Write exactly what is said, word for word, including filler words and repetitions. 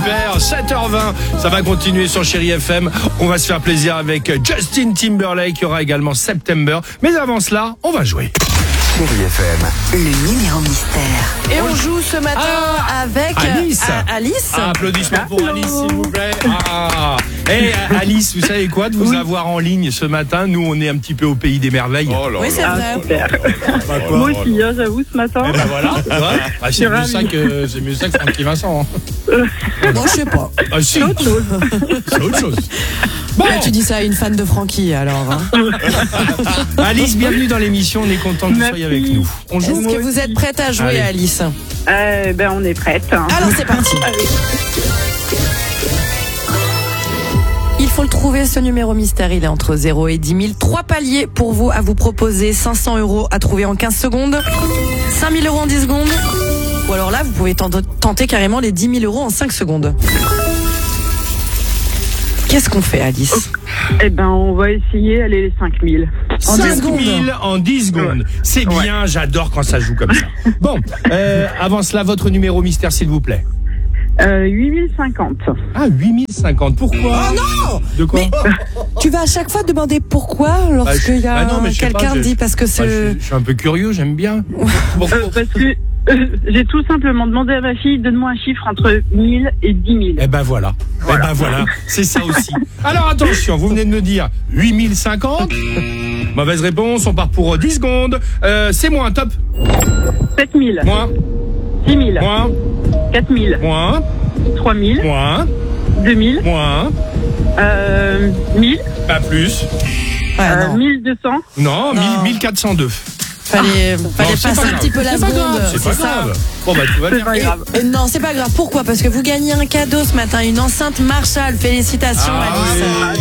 Super, sept heures vingt, ça va continuer sur Chérie F M. On va se faire plaisir avec Justin Timberlake, il y aura également September. Mais avant cela, on va jouer. Chérie F M, le numéro mystère. Et on joue ce matin Ah, avec Alice. A- Alice. Ah, applaudissements pour Alice, s'il vous plaît. Ah. Hey, Alice, vous savez quoi de vous Oui. avoir en ligne ce matin? Nous, on est un petit peu au pays des merveilles. Oh là Oui, c'est là. vrai. Super. Bah, quoi, Moi oh aussi, hein, j'avoue, ce matin. Eh ben voilà, tu vois. Ah, c'est suis mieux ravie. ça que c'est mieux ça que Francky Vincent. hein. Non, je sais pas. Ah si, C'est autre chose. c'est autre chose. Bon, Là, tu dis ça à une fan de Francky, alors. Hein. Alice, bienvenue dans l'émission. On est content que vous Merci. soyez avec nous. On joue. Est-ce que vous êtes prête à jouer, Allez. Alice? Euh, ben, on est prête. hein. Alors, c'est parti. Il faut le trouver, ce numéro mystère. Il est entre zéro et dix mille. Trois paliers pour vous à vous proposer. cinq cents euros à trouver en quinze secondes. cinq mille euros en dix secondes. Ou alors là, vous pouvez tenter- tenter carrément les dix mille euros en cinq secondes. Qu'est-ce qu'on fait, Alice? Eh ben, on va essayer, allez, les cinq mille. En dix cinq secondes. mille en dix secondes. C'est bien, j'adore quand ça joue comme ça. Bon, euh, avant cela, votre numéro mystère, s'il vous plaît. Euh, huit mille cinquante. Ah, huit mille cinquante. Pourquoi? Oh non! De quoi? Mais tu vas à chaque fois demander pourquoi lorsqu'il y a Bah, je- bah non, mais je sais pas, quelqu'un je- dit parce que Bah, c'est... je, je suis un peu curieux, j'aime bien. Pourquoi? Euh, parce que euh, j'ai tout simplement demandé à ma fille, donne-moi un chiffre entre mille et dix mille. Eh ben voilà. Eh ben voilà. C'est ça aussi. Alors attention, vous venez de me dire huit mille cinquante. Mauvaise réponse, on part pour dix secondes. Euh, c'est moins, top. sept mille. Moins, six mille. moins, quatre mille. moins, trois mille. moins, deux mille. moins, Euh, mille. pas plus. Ouais, Euh, non. mille deux cents. Non, Non. mille quatre cent deux. Fallait, fallait Non, c'est passer pas un grave. petit peu la C'est pas seconde. grave, c'est pas ça. grave. Bon bah tout va C'est bien. pas grave. Et non, c'est pas grave. Pourquoi? Parce que vous gagnez un cadeau ce matin, une enceinte Marshall. Félicitations, Ah, Alice. oui.